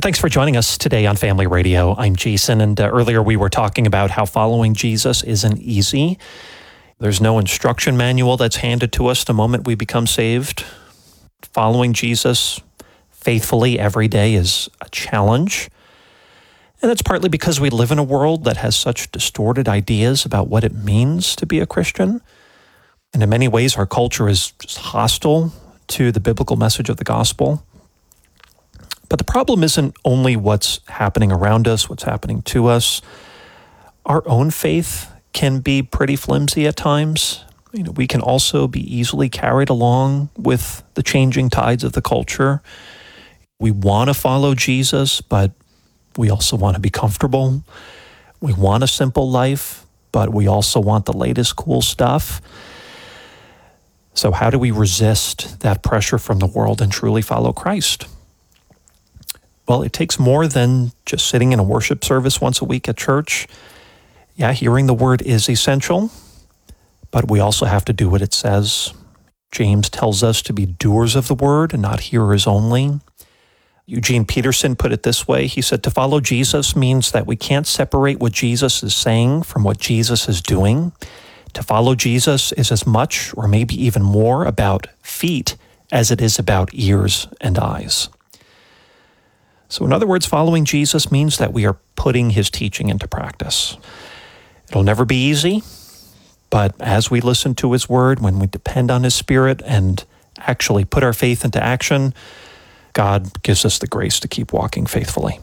Thanks for joining us today on Family Radio. I'm Jason, and earlier we were talking about how following Jesus isn't easy. There's no instruction manual that's handed to us the moment we become saved. Following Jesus faithfully every day is a challenge. And that's partly because we live in a world that has such distorted ideas about what it means to be a Christian. And in many ways, our culture is just hostile to the biblical message of the gospel. But the problem isn't only what's happening around us, what's happening to us. Our own faith can be pretty flimsy at times. We can also be easily carried along with the changing tides of the culture. We want to follow Jesus, but we also want to be comfortable. We want a simple life, but we also want the latest cool stuff. So how do we resist that pressure from the world and truly follow Christ? Well, it takes more than just sitting in a worship service once a week at church. Yeah, hearing the word is essential, but we also have to do what it says. James tells us to be doers of the word and not hearers only. Eugene Peterson put it this way. He said, to follow Jesus means that we can't separate what Jesus is saying from what Jesus is doing. To follow Jesus is as much, or maybe even more, about feet as it is about ears and eyes. So in other words, following Jesus means that we are putting his teaching into practice. It'll never be easy, but as we listen to his word, when we depend on his Spirit and actually put our faith into action, God gives us the grace to keep walking faithfully.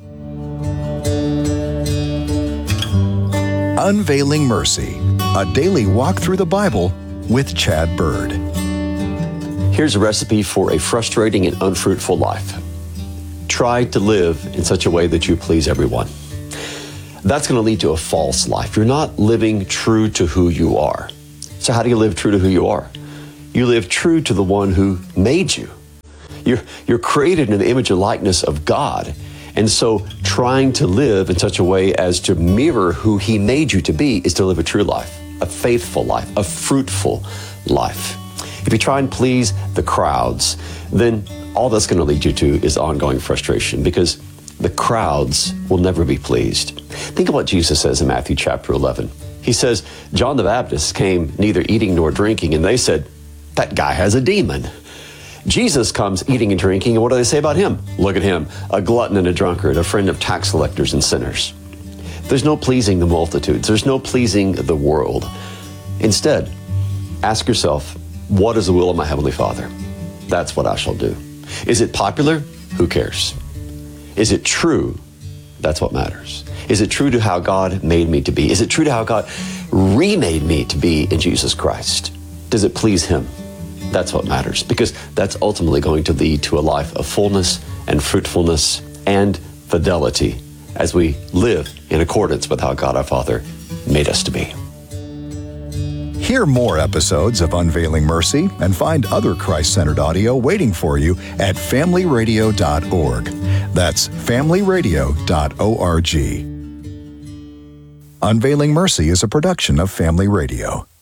Unveiling Mercy, a daily walk through the Bible with Chad Bird. Here's a recipe for a frustrating and unfruitful life. Try to live in such a way that you please everyone. That's going to lead to a false life. You're not living true to who you are. So how do you live true to who you are? You live true to the one who made you. You're created in the image and likeness of God. And so trying to live in such a way as to mirror who he made you to be is to live a true life, a faithful life, a fruitful life. If you try and please the crowds, then all that's going to lead you to is ongoing frustration, because the crowds will never be pleased. Think of what Jesus says in Matthew chapter 11. He says, John the Baptist came neither eating nor drinking, and they said, that guy has a demon. Jesus comes eating and drinking, and what do they say about him? Look at him, a glutton and a drunkard, a friend of tax collectors and sinners. There's no pleasing the multitudes. There's no pleasing the world. Instead, ask yourself, what is the will of my Heavenly Father? That's what I shall do. Is it popular? Who cares? Is it true? That's what matters. Is it true to how God made me to be? Is it true to how God remade me to be in Jesus Christ? Does it please him? That's what matters, because that's ultimately going to lead to a life of fullness and fruitfulness and fidelity as we live in accordance with how God our Father made us to be. Hear more episodes of Unveiling Mercy and find other Christ-centered audio waiting for you at familyradio.org. That's familyradio.org. Unveiling Mercy is a production of Family Radio.